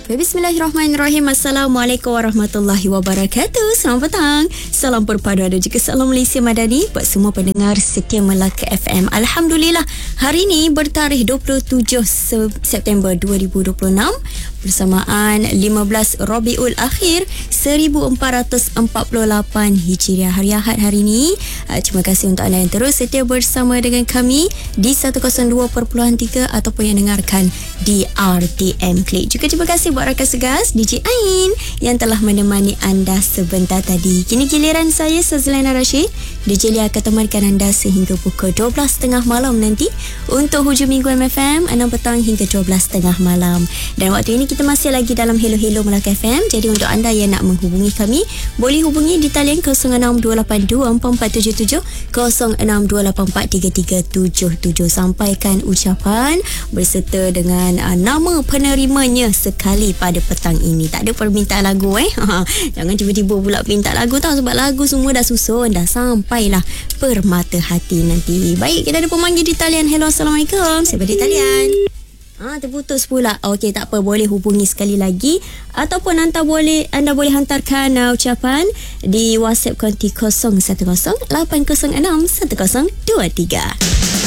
Bismillahirrahmanirrahim. Assalamualaikum warahmatullahi wabarakatuh. Selamat petang. Salam perpaduan dan juga salam Malaysia Madani buat semua pendengar setia Melaka FM. Alhamdulillah, hari ini bertarikh 27 September 2026 bersamaan 15 Rabiul Akhir 1448 Hijriah, hari Ahad hari ini. Terima kasih untuk anda yang terus setia bersama dengan kami di 102.3 ataupun yang dengarkan di RTM Klik. Juga terima kasih buat rakan segas DJ Ain yang telah menemani anda sebentar tadi. Kini giliran saya, Sazlana Rashid. DJ Lia akan temankan anda sehingga pukul 12.30 malam nanti untuk hujung minggu MFM 6 petang hingga 12.30 malam. Dan waktu ini kita masih lagi dalam Hello Hello Melaka FM. Jadi untuk anda yang nak menghubungi kami, boleh hubungi di talian 0628244777, 0628433377. Sampaikan ucapan berserta dengan nama penerimanya sekali pada petang ini. Tak ada permintaan lagu Jangan tiba-tiba pula minta lagu tau, sebab lagu semua dah susun, dah sampailah permata hati nanti. Baik, kita ada pemanggil di talian. Hello, Assalamualaikum. Siapa di talian? Terputus pula. Okey, tak apa, boleh hubungi sekali lagi ataupun anda boleh hantarkan ucapan di WhatsApp konti 0108061023.